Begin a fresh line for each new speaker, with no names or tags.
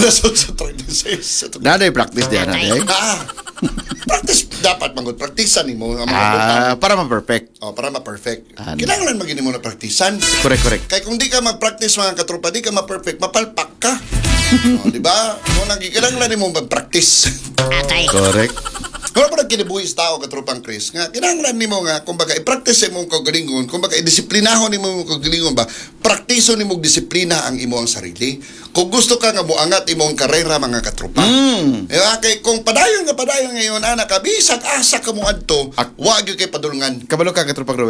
Alas 8:36.
Naday practice diyan naday.
Practice dapat mangod praktisan nimo ang mga butang.
Para ma-perfect.
Para ma-perfect.
Ano?
Kinahanglan magini mo na praktisan.
Correct.
Kaya kung di ka mag-practice mga katropa, di ka ma-perfect, mapalpak ka. Di ba? Mo kinahanglan nimo mag-practice.
Correct.
Kung pa nagkinibuhis tao katropang Chris, nga kinahanglan nimo nga kumbaga i-practice mo ang kagalingon, kumbaga i-disiplinahon nimo ang kagalingon ba, praktiso nimo disiplina ang imo ang sarili. Kung gusto ka nga moangat imo ang karera mga katropa. Diba? Kay kung padayon ngayon anak ka bisag asa ka mo adto, wa gyud kay padulungan.
Kabalo ka katropang